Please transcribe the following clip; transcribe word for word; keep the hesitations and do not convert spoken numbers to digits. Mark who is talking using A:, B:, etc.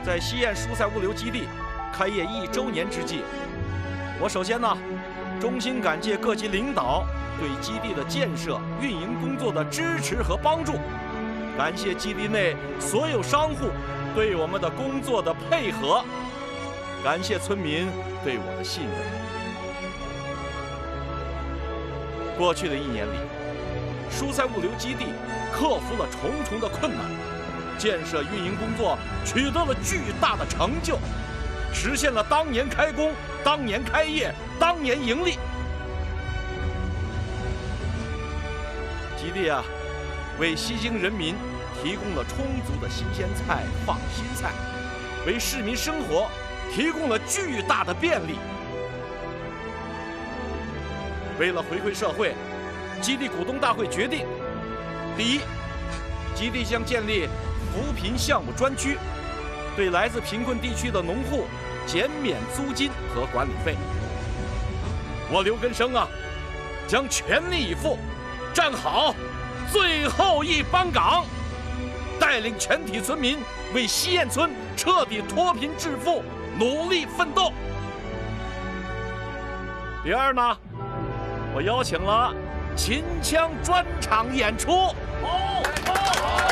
A: 在西堰蔬菜物流基地开业一周年之际，我首先呢，衷心感谢各级领导对基地的建设、运营工作的支持和帮助，感谢基地内所有商户对我们的工作的配合，感谢村民对我的信任。过去的一年里，蔬菜物流基地克服了重重的困难，建设运营工作取得了巨大的成就，实现了当年开工、当年开业、当年盈利。基地啊，为西京人民提供了充足的新鲜菜、放心菜，为市民生活提供了巨大的便利。为了回馈社会，基地股东大会决定：第一，基地将建立扶贫项目专区，对来自贫困地区的农户减免租金和管理费。我刘根生啊，将全力以赴，站好最后一班岗，带领全体村民为西堰村彻底脱贫致富努力奋斗。第二呢，我邀请了秦腔专场演出。